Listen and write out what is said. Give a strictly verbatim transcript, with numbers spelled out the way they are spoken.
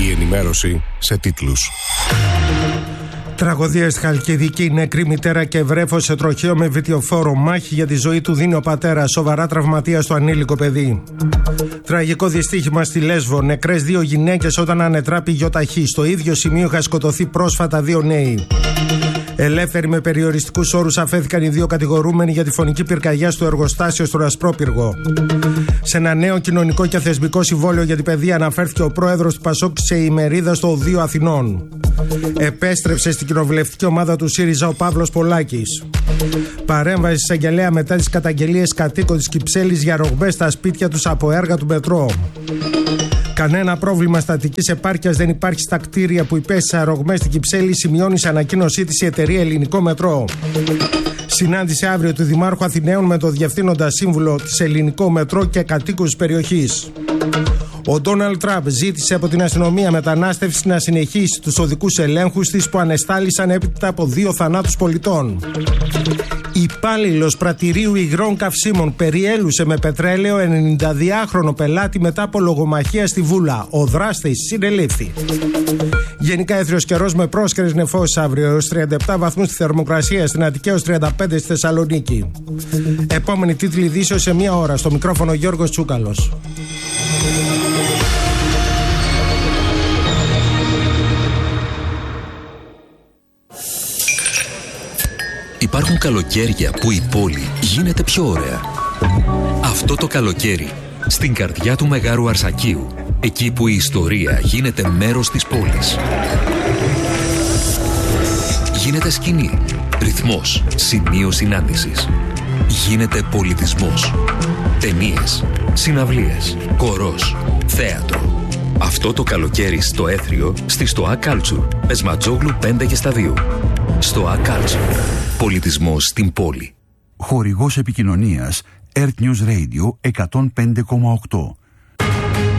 Η ενημέρωση σε τίτλους. Τραγωδία στη Χαλκιδική. Νεκρή μητέρα και βρέφος σε τροχαίο με βιτιοφόρο. Μάχη για τη ζωή του δίνει ο πατέρας. Σοβαρά τραυματία στο ανήλικο παιδί. Τραγικό δυστύχημα στη Λέσβο. Νεκρές δύο γυναίκες όταν ανετράπη γιοταχή. Στο ίδιο σημείο είχαν σκοτωθεί πρόσφατα δύο νέοι. Ελεύθεροι με περιοριστικούς όρους αφέθηκαν οι δύο κατηγορούμενοι για τη φωνική πυρκαγιά στο εργοστάσιο στον Ασπρόπυργο. Σε ένα νέο κοινωνικό και θεσμικό συμβόλαιο για την παιδεία αναφέρθηκε ο πρόεδρος του Πασόκ σε ημερίδα στο Οδείο Αθηνών. Επέστρεψε στην κοινοβουλευτική ομάδα του ΣΥΡΙΖΑ ο Παύλος Πολάκης. Παρέμβαση της εισαγγελέα μετά τις καταγγελίες κατοίκων της Κυψέλης για ρογμές στα σπίτια τους από έργα του μετρό. Κανένα πρόβλημα στατικής επάρκειας δεν υπάρχει στα κτίρια που υπέστησαν ρογμές στην Κυψέλη, σημειώνει σε ανακοίνωσή της η εταιρεία Ελληνικό Μετρό. Συνάντησε αύριο του Δημάρχου Αθηναίων με τον Διευθύνοντα Σύμβουλο της Ελληνικό Μετρό και κατοίκους της περιοχής. Ο Ντόναλντ Τραμπ ζήτησε από την αστυνομία μετανάστευση να συνεχίσει τους οδικούς ελέγχους της που ανεστάλησαν έπειτα από δύο θανάτους πολιτών. Υπάλληλος πρατηρίου υγρών καυσίμων περιέλουσε με πετρέλαιο ενενηνταδυάχρονο πελάτη μετά από λογομαχία στη Βούλα. Ο δράστης συνελήφθη. Γενικά έθριος καιρός με πρόσκαιρες νεφώσεις αύριο, έως τριάντα επτά βαθμούς στη θερμοκρασία, στην Αττική έως τριάντα πέντε στη Θεσσαλονίκη. Επόμενη τίτλη ειδήσεως σε μία ώρα. Στο μικρόφωνο Γιώργος Τσούκαλος. Υπάρχουν καλοκαίρια που η πόλη γίνεται πιο ωραία. Αυτό το καλοκαίρι, στην καρδιά του Μεγάρου Αρσακίου, εκεί που η ιστορία γίνεται μέρος της πόλης. Γίνεται σκηνή, ρυθμός, σημείο συνάντησης. Γίνεται πολιτισμός. Ταινίες, συναυλίες, χορός, θέατρο. Αυτό το καλοκαίρι στο Έθριο, στη Στοά Κάλτσουρ, Πεσματζόγλου πέντε και στα δύο. Στοά Κάλτσουρ. Πολιτισμός στην πόλη. Χορηγός επικοινωνίας Earth News Radio εκατόν πέντε κόμμα οκτώ.